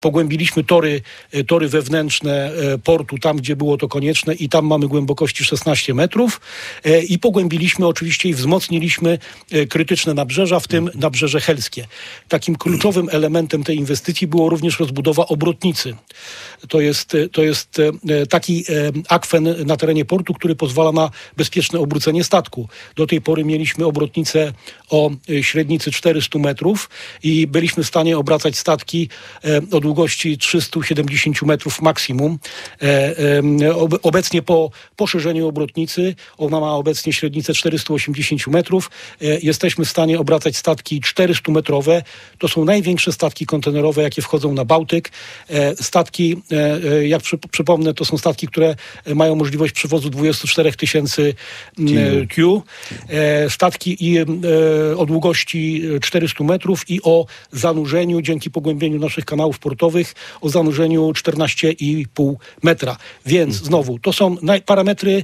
Pogłębiliśmy tory wewnętrzne portu, tam gdzie było to konieczne i tam mamy głębokości 16 metrów i pogłębiliśmy oczywiście i wzmocniliśmy krytyczne nabrzeża, w tym nabrzeże helskie. Takim kluczowym elementem tej inwestycji było również rozbudowa obrotnicy. To jest taki akwen na terenie portu, który pozwala na bezpieczne obrócenie statku. Do tej pory mieliśmy obrotnicę o średnicy 400 metrów i byliśmy w stanie obracać statki o długości 370 metrów maksimum. Obecnie po poszerzeniu obrotnicy, ona ma obecnie średnicę 480 metrów, jesteśmy w stanie obracać statki 400-metrowe. To są największe statki kontenerowe, jakie wchodzą na Bałtyk. Statki, jak przypomnę, to są statki, które mają możliwość przewozu 24 tysięcy TEU. Statki o długości 400 metrów i o zanurzeniu, dzięki pogłębieniu naszych kanałów portowych, o zanurzeniu 14,5 metra. Więc znowu, to są parametry,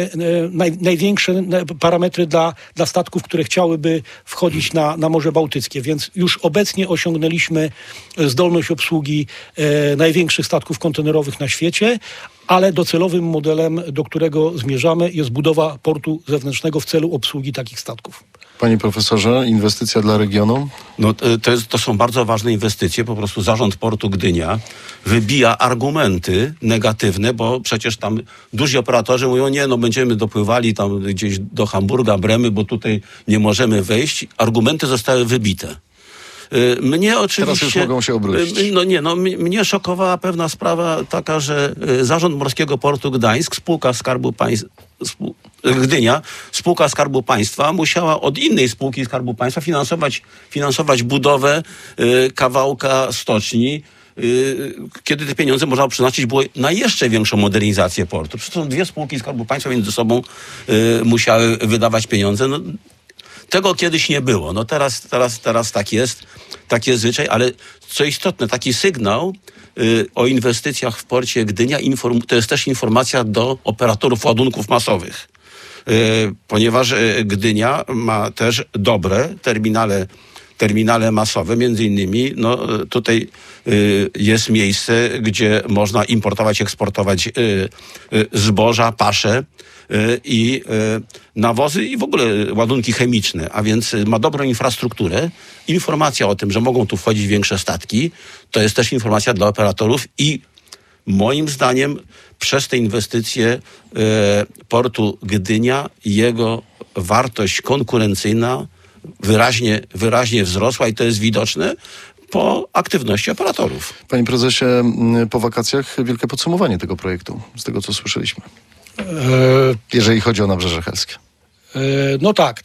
największe parametry dla statków, które chciałyby wchodzić na Morze Bałtyckie. Więc już obecnie osiągnęliśmy zdolność obsługi największych statków kontenerowych na świecie, ale docelowym modelem, do którego zmierzamy, jest budowa portu zewnętrznego w celu obsługi takich statków. Panie profesorze, inwestycja dla regionu? No, to są bardzo ważne inwestycje. Po prostu Zarząd Portu Gdynia wybija argumenty negatywne, bo przecież tam duzi operatorzy mówią, nie, no będziemy dopływali tam gdzieś do Hamburga, Bremy, bo tutaj nie możemy wejść. Argumenty zostały wybite. Mnie oczywiście... Teraz już mogą się obrócić. Mnie szokowała pewna sprawa taka, że Zarząd Morskiego Portu Gdańsk, spółka Skarbu Państwa, Gdynia, spółka Skarbu Państwa musiała od innej spółki Skarbu Państwa finansować budowę kawałka stoczni, kiedy te pieniądze można przeznaczyć było na jeszcze większą modernizację portu. Przecież są dwie spółki Skarbu Państwa między sobą musiały wydawać pieniądze. No, tego kiedyś nie było. No teraz taki jest zwyczaj, ale co istotne, taki sygnał o inwestycjach w porcie Gdynia to jest też informacja do operatorów ładunków masowych. Ponieważ Gdynia ma też dobre terminale masowe, między innymi tutaj jest miejsce, gdzie można importować, eksportować zboża, pasze i nawozy i w ogóle ładunki chemiczne, a więc ma dobrą infrastrukturę. Informacja o tym, że mogą tu wchodzić większe statki, to jest też informacja dla operatorów i moim zdaniem przez te inwestycje portu Gdynia jego wartość konkurencyjna wyraźnie wzrosła i to jest widoczne po aktywności operatorów. Panie prezesie, po wakacjach wielkie podsumowanie tego projektu, z tego co słyszeliśmy. Jeżeli chodzi o Nabrzeże Helskie. No tak.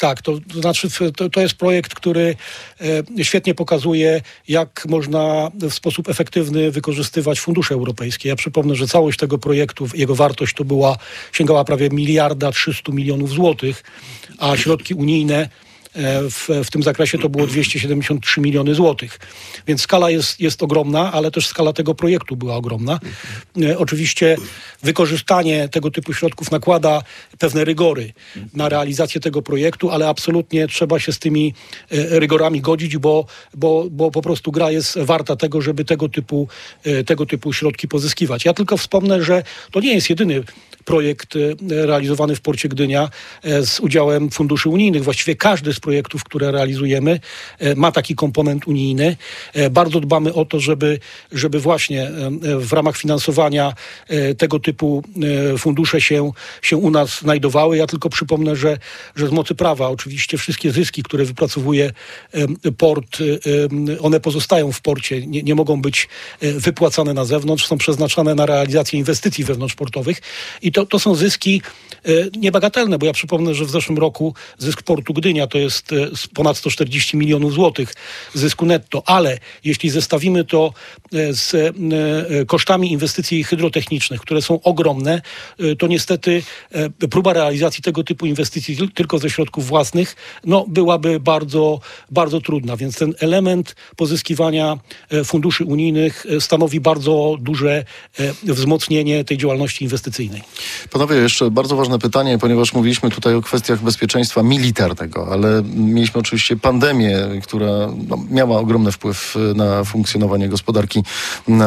To jest projekt, który świetnie pokazuje, jak można w sposób efektywny wykorzystywać fundusze europejskie. Ja przypomnę, że całość tego projektu, jego wartość sięgała prawie 1,3 mld złotych, a środki unijne w tym zakresie to było 273 miliony złotych. Więc skala jest ogromna, ale też skala tego projektu była ogromna. Oczywiście wykorzystanie tego typu środków nakłada pewne rygory na realizację tego projektu, ale absolutnie trzeba się z tymi rygorami godzić, bo po prostu gra jest warta tego, żeby tego typu środki pozyskiwać. Ja tylko wspomnę, że to nie jest jedyny projekt realizowany w porcie Gdynia z udziałem funduszy unijnych. Właściwie każdy z projektów, które realizujemy, ma taki komponent unijny. Bardzo dbamy o to, żeby właśnie w ramach finansowania tego typu fundusze się u nas znajdowały. Ja tylko przypomnę, że z mocy prawa oczywiście wszystkie zyski, które wypracowuje port, one pozostają w porcie, nie mogą być wypłacane na zewnątrz, są przeznaczane na realizację inwestycji wewnątrzportowych i to są zyski niebagatelne, bo ja przypomnę, że w zeszłym roku zysk portu Gdynia to jest ponad 140 milionów złotych zysku netto, ale jeśli zestawimy to z kosztami inwestycji hydrotechnicznych, które są ogromne, to niestety próba realizacji tego typu inwestycji tylko ze środków własnych, byłaby bardzo, bardzo trudna, więc ten element pozyskiwania funduszy unijnych stanowi bardzo duże wzmocnienie tej działalności inwestycyjnej. Panowie, jeszcze bardzo ważne pytanie, ponieważ mówiliśmy tutaj o kwestiach bezpieczeństwa militarnego, ale mieliśmy oczywiście pandemię, która miała ogromny wpływ na funkcjonowanie gospodarki